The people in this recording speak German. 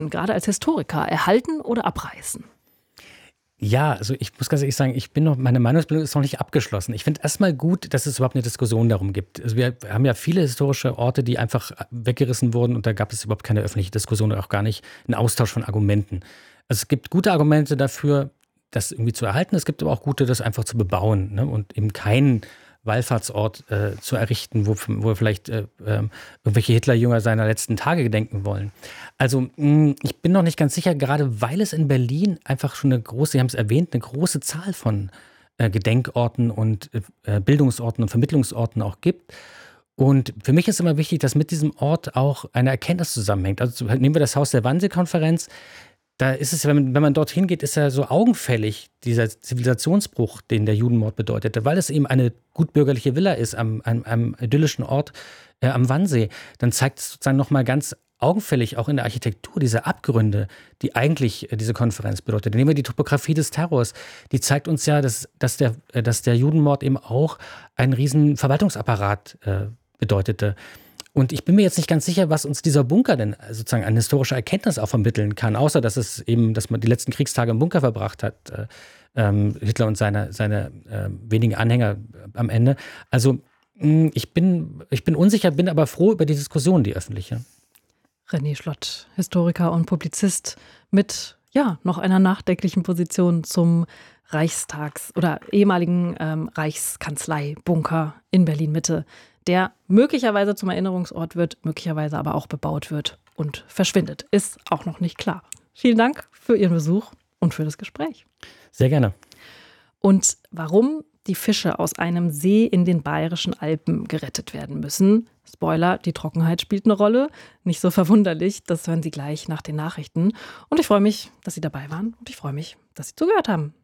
gerade als Historiker, erhalten oder abreißen? Ja, also ich muss ganz ehrlich sagen, meine Meinungsbildung ist noch nicht abgeschlossen. Ich finde erstmal gut, dass es überhaupt eine Diskussion darum gibt. Also wir haben ja viele historische Orte, die einfach weggerissen wurden und da gab es überhaupt keine öffentliche Diskussion oder auch gar nicht einen Austausch von Argumenten. Also es gibt gute Argumente dafür, das irgendwie zu erhalten. Es gibt aber auch gute, das einfach zu bebauen, ne? Und eben keinen Wallfahrtsort zu errichten, wo vielleicht irgendwelche Hitlerjünger seiner letzten Tage gedenken wollen. Also ich bin noch nicht ganz sicher, gerade weil es in Berlin einfach schon Sie haben es erwähnt, eine große Zahl von Gedenkorten und Bildungsorten und Vermittlungsorten auch gibt. Und für mich ist immer wichtig, dass mit diesem Ort auch eine Erkenntnis zusammenhängt. Also nehmen wir das Haus der Wannsee-Konferenz. Da ist es, wenn man dorthin geht, ist ja so augenfällig dieser Zivilisationsbruch, den der Judenmord bedeutete, weil es eben eine gutbürgerliche Villa ist am idyllischen Ort am Wannsee. Dann zeigt es sozusagen nochmal ganz augenfällig auch in der Architektur diese Abgründe, die eigentlich diese Konferenz bedeutet. Nehmen wir die Topografie des Terrors. Die zeigt uns ja, dass der Judenmord eben auch einen riesen Verwaltungsapparat bedeutete. Und ich bin mir jetzt nicht ganz sicher, was uns dieser Bunker denn sozusagen an historischer Erkenntnis auch vermitteln kann, außer dass man die letzten Kriegstage im Bunker verbracht hat, Hitler und seine wenigen Anhänger am Ende. Also ich bin unsicher, bin aber froh über die Diskussion, die öffentliche. René Schlott, Historiker und Publizist mit noch einer nachdenklichen Position zum Reichstags- oder ehemaligen Reichskanzlei-Bunker in Berlin-Mitte, der möglicherweise zum Erinnerungsort wird, möglicherweise aber auch bebaut wird und verschwindet. Ist auch noch nicht klar. Vielen Dank für Ihren Besuch und für das Gespräch. Sehr gerne. Und warum die Fische aus einem See in den Bayerischen Alpen gerettet werden müssen. Spoiler, die Trockenheit spielt eine Rolle. Nicht so verwunderlich, das hören Sie gleich nach den Nachrichten. Und ich freue mich, dass Sie dabei waren und ich freue mich, dass Sie zugehört haben.